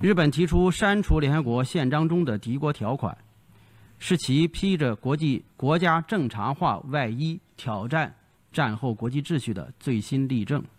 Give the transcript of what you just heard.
日本提出删除联合国宪章中的敌国条款，是其披着国家正常化外衣挑战战后国际秩序的最新例证。